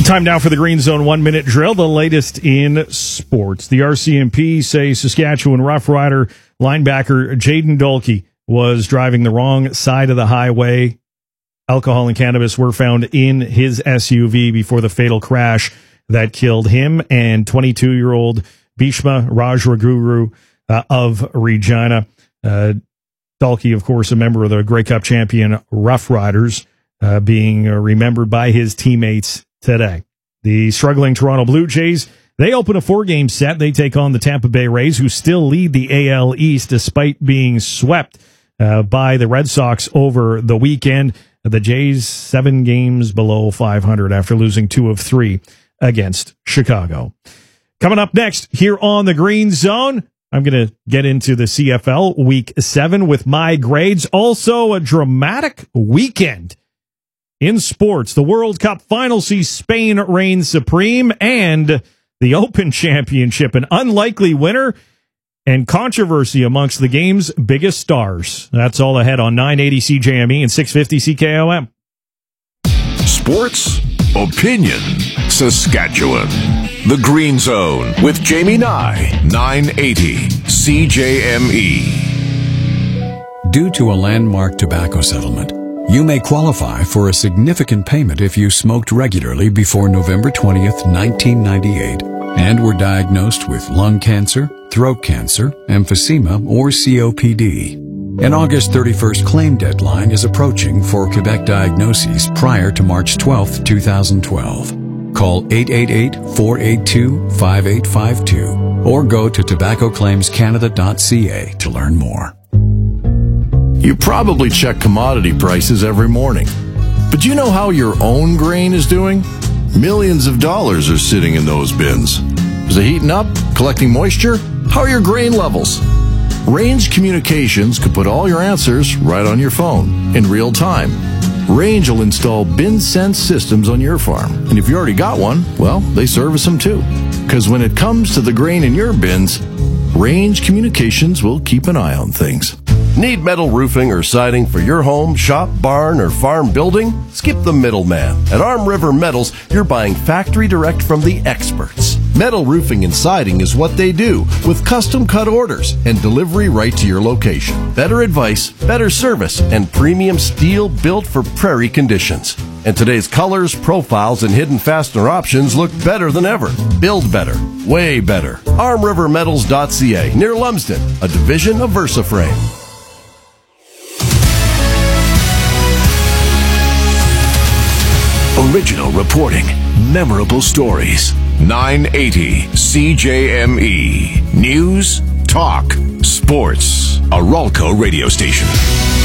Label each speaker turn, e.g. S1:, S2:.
S1: Time now for the Green Zone 1-minute drill, the latest in sports. The RCMP say Saskatchewan Rough Rider linebacker Jaden Dolkey was driving the wrong side of the highway. Alcohol and cannabis were found in his SUV before the fatal crash that killed him and 22-year-old Bhishma Rajaguru of Regina. Dolkey, of course, a member of the Grey Cup champion Rough Riders, being remembered by his teammates today. The struggling Toronto Blue Jays, they open a 4-game set. They take on the Tampa Bay Rays, who still lead the AL East despite being swept by the Red Sox over the weekend. The Jays 7 games below 500 after losing 2 of 3 against Chicago. Coming up next here on the Green Zone, I'm going to get into the CFL Week 7 with my grades. Also a dramatic weekend in sports. The World Cup final sees Spain reign supreme, and the Open Championship, an unlikely winner, and controversy amongst the game's biggest stars. That's all ahead on 980 CJME and 650 CKOM.
S2: Sports Opinion Saskatchewan. The Green Zone with Jamie Nye, 980 CJME.
S3: Due to a landmark tobacco settlement, you may qualify for a significant payment if you smoked regularly before November 20th, 1998, and were diagnosed with lung cancer, throat cancer, emphysema, or COPD. An August 31st claim deadline is approaching for Quebec diagnoses prior to March 12th, 2012. Call 888-482-5852 or go to tobaccoclaimscanada.ca to learn more.
S4: You probably check commodity prices every morning. But do you know how your own grain is doing? Millions of dollars are sitting in those bins. Is it heating up? Collecting moisture? How are your grain levels? Range Communications could put all your answers right on your phone in real time. Range will install bin sense systems on your farm. And if you already got one, well, they service them too. Because when it comes to the grain in your bins, Range Communications will keep an eye on things.
S5: Need metal roofing or siding for your home, shop, barn, or farm building? Skip the middleman. At Arm River Metals, you're buying factory direct from the experts. Metal roofing and siding is what they do, with custom cut orders and delivery right to your location. Better advice, better service, and premium steel built for prairie conditions. And today's colors, profiles, and hidden fastener options look better than ever. Build better. Way better. ArmRiverMetals.ca, near Lumsden, a division of VersaFrame.
S2: Original reporting, memorable stories. 980 CJME. News, talk, sports. A Ralco radio station.